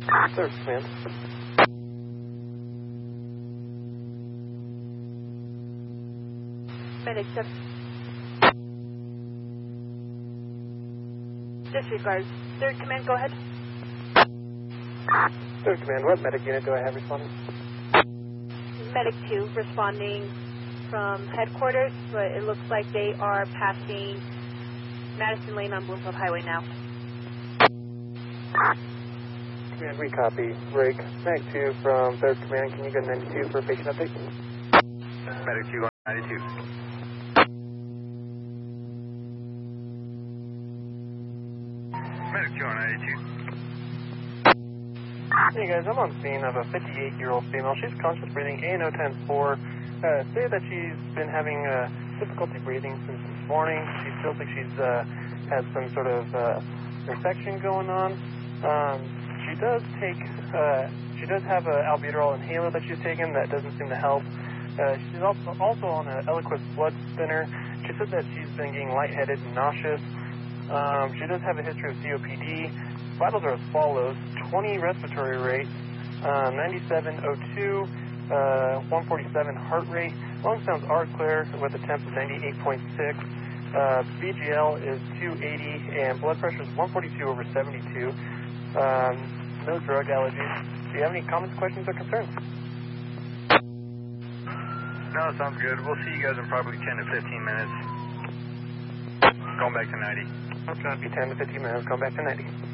Third command. Medic 7. Disregard. Third command, go ahead. Third command, what medic unit do I have responding? Medic 2 responding from headquarters, but it looks like they are passing Madison Lane on Bloomfield Highway now. Command, we copy. Break. Medic 2 from third command, can you go 92 for a patient update? Medic 2 on 92. Medic 2 on 92. Hey guys, I'm on scene of a 58-year-old female. She's conscious breathing, ANO 10-4. Say that she's been having difficulty breathing since this morning. She feels like she's has some sort of infection going on. She does have an albuterol inhaler that she's taken that doesn't seem to help. She's also on an Eliquis blood thinner. She said that she's been getting lightheaded and nauseous. She does have a history of COPD. Vitals are as follows: 20 respiratory rate, 97O2, 147 heart rate. Lung sounds are clear with a temp of 98.6. BGL is 280 and blood pressure is 142/72. No drug allergies. Do you have any comments, questions, or concerns? No, sounds good. We'll see you guys in probably 10 to 15 minutes. Going back to 90. It's going to be 10 to 15 minutes. Going back to 90.